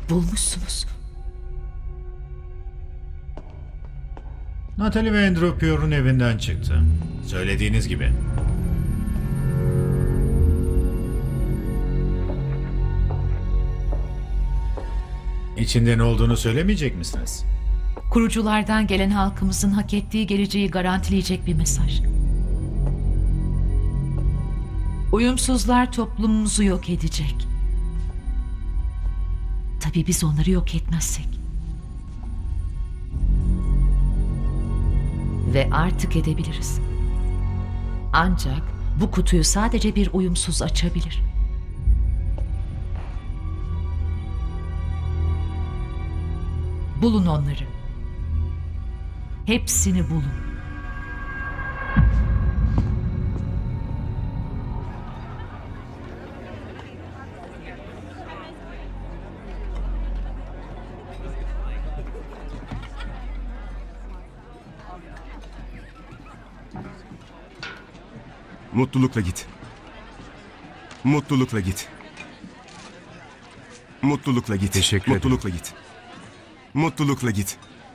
Bulmuşsunuz. Natalie ve Andrew Pure'un evinden çıktı. Söylediğiniz gibi. İçinde ne olduğunu söylemeyecek misiniz? Kuruculardan gelen halkımızın hak ettiği geleceği garantileyecek bir mesaj. Uyumsuzlar toplumumuzu yok edecek. Tabii biz onları yok etmezsek. Ve artık edebiliriz. Ancak bu kutuyu sadece bir uyumsuz açabilir. Bulun onları. Hepsini bulun. Mutlulukla git. Mutlulukla git. Mutlulukla git. Teşekkür ederim. Mutlulukla git. Mutlulukla git.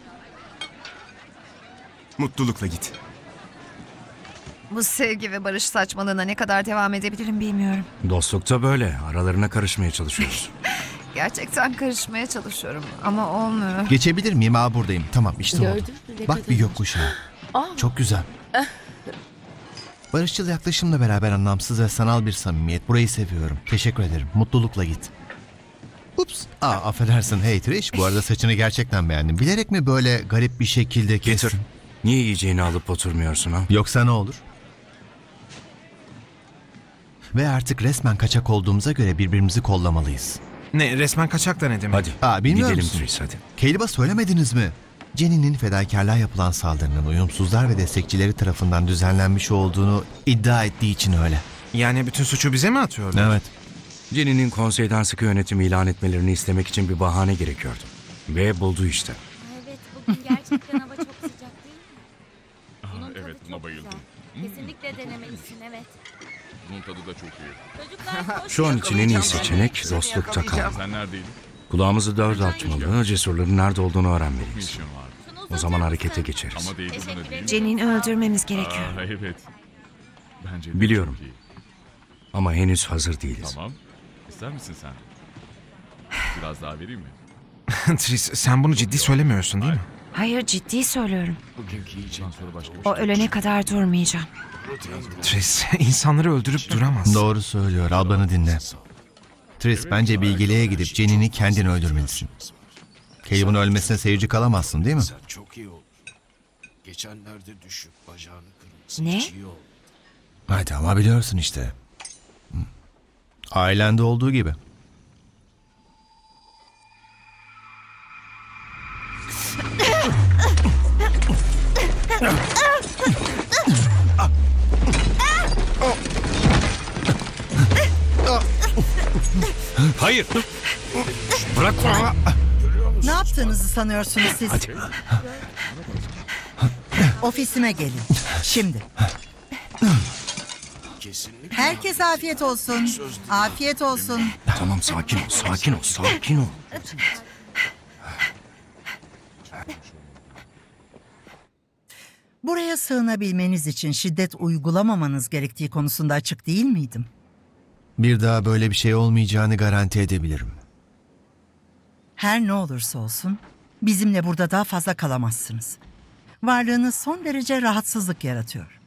Mutlulukla git. Bu sevgi ve barış saçmalığına ne kadar devam edebilirim bilmiyorum. Dostlukta böyle. Aralarına karışmaya çalışıyoruz. Gerçekten karışmaya çalışıyorum ama olmuyor. Geçebilir miyim? Buradayım. Tamam işte oldu. Gördün mü ne Bak kadar bir gökkuşağı. Çok güzel. Barışçıl yaklaşımla beraber anlamsız ve sanal bir samimiyet. Burayı seviyorum. Teşekkür ederim. Mutlulukla git. Ups. Affedersin. Hey Trish. Bu arada saçını gerçekten beğendim. Bilerek mi böyle garip bir şekilde kestin? Getir. Niye yiyeceğini alıp oturmuyorsun ha? Yoksa ne olur? Ve artık resmen kaçak olduğumuza göre birbirimizi kollamalıyız. Ne, resmen kaçak da ne demek? Hadi. Bilmiyor Gidelim musun? Tris hadi. Caleb'a söylemediniz mi? Jenny'nin fedakarlığa yapılan saldırının uyumsuzlar ve destekçileri tarafından düzenlenmiş olduğunu iddia ettiği için öyle. Yani bütün suçu bize mi atıyorlar? Evet. Jenny'nin konseyden sıkı yönetim ilan etmelerini istemek için bir bahane gerekiyordu. Ve buldu işte. Evet, bugün gerçekten hava çok sıcak değil mi? Bunun tadı evet, çok buna bayıldım. güzel. Kesinlikle denemelisin, evet. Bunun tadı da çok iyi. Çocuklar koş. Şu an için en iyi seçenek dostlukta kalmak. Sen neredeydin? Kulağımızı dört açmalı, cesurların nerede olduğunu Bir öğrenmeliyiz. işim vardı. Şunu O zaman uzatır harekete mısın? geçeriz. Ama değdi buna değil mi? Jenny'ni öldürmemiz gerekiyor. Evet. Bence de Biliyorum. çok iyi. Ama henüz hazır değiliz. Tamam. İster misin sen? Biraz daha vereyim mi? Tris, sen bunu ciddi söylemiyorsun değil mi? Hayır, ciddi söylüyorum. Bundan sonra başka bir O ölene kadar durmayacağım. Tris, insanları öldürüp duramazsın. Doğru söylüyor. Ablanı dinle. Tris, bence bilgiliğe gidip Jenny'ni kendin öldürmelisin. Caleb'ın ölmesine seyirci kalamazsın değil mi? Çok iyi olur. Geçenlerde düşüp bacağını kırmışsın. Ne? Hiç iyi oldu. Hadi ama biliyorsun işte. Ailende olduğu gibi. Hayır! Bırak onu! Ne yaptığınızı sanıyorsunuz siz? Hadi. Ofisime gelin. Şimdi. Kesinlikle. Herkes afiyet olsun. Afiyet olsun. Tamam sakin ol, sakin ol, sakin ol. Buraya sığınabilmeniz için şiddet uygulamamanız gerektiği konusunda açık değil miydim? Bir daha böyle bir şey olmayacağını garanti edebilirim. Her ne olursa olsun bizimle burada daha fazla kalamazsınız. Varlığınız son derece rahatsızlık yaratıyor.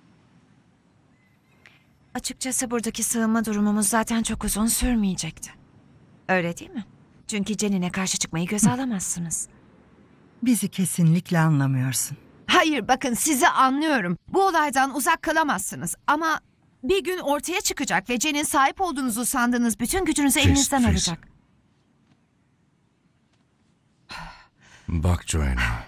Açıkçası buradaki sığınma durumumuz zaten çok uzun sürmeyecekti. Öyle değil mi? Çünkü Jenny'ne karşı çıkmayı göze alamazsınız. Bizi kesinlikle anlamıyorsun. Hayır, bakın sizi anlıyorum. Bu olaydan uzak kalamazsınız ama bir gün ortaya çıkacak ve Jenny'nin sahip olduğunuzu sandığınız bütün gücünüzü elinizden Tris. alacak. Bak Joanna,